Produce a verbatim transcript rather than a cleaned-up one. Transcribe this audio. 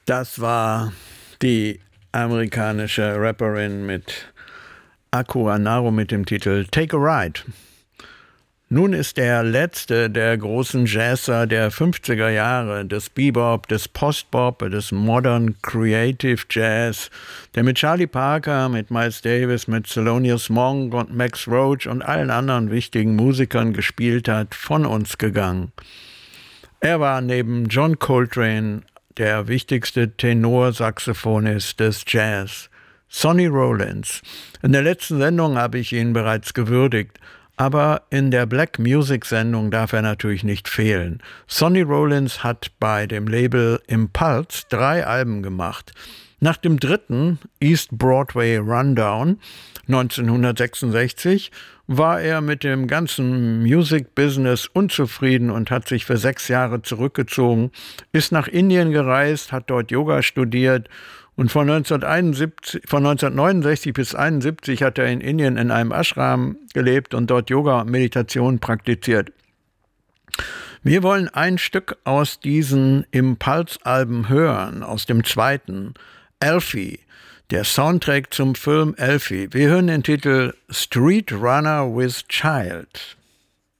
Das war die amerikanische Rapperin mit Aku Anaro mit dem Titel Take a Ride. Nun ist der letzte der großen Jazzer der fünfziger Jahre, des Bebop, des Postbop, des Modern Creative Jazz, der mit Charlie Parker, mit Miles Davis, mit Thelonious Monk und Max Roach und allen anderen wichtigen Musikern gespielt hat, von uns gegangen. Er war neben John Coltrane der wichtigste Tenorsaxophonist des Jazz, Sonny Rollins. In der letzten Sendung habe ich ihn bereits gewürdigt, aber in der Black Music Sendung darf er natürlich nicht fehlen. Sonny Rollins hat bei dem Label Impulse drei Alben gemacht. Nach dem dritten, East Broadway Rundown, neunzehnhundertsechsundsechzig, war er mit dem ganzen Music-Business unzufrieden und hat sich für sechs Jahre zurückgezogen, ist nach Indien gereist, hat dort Yoga studiert und von, neunzehnhunderteinundsiebzig, von neunzehnhundertneunundsechzig bis einundsiebzig hat er in Indien in einem Ashram gelebt und dort Yoga und Meditation praktiziert. Wir wollen ein Stück aus diesen Impulse-Alben hören, aus dem zweiten, Alfie, der Soundtrack zum Film Alfie. Wir hören den Titel Street Runner with Child.